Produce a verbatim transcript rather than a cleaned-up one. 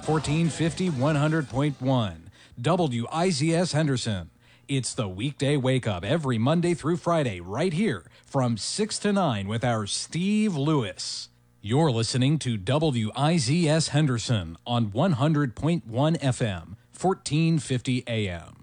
fourteen fifty, one hundred point one. W I Z S Henderson. It's the weekday wake-up every Monday through Friday right here from six to nine with our Steve Lewis. You're listening to W I Z S Henderson on one hundred point one F M, fourteen fifty A M.